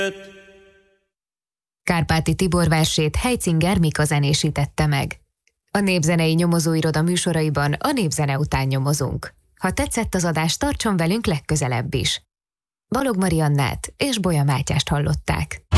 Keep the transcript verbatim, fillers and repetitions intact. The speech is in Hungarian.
Kárpáti Tibor versét Heizinger Mika zenésítette meg. A Népzenei Nyomozóiroda műsoraiban a népzene után nyomozunk. Ha tetszett az adás, tartson velünk legközelebb is. Balog Mariannát és Bolya Mátyást hallották.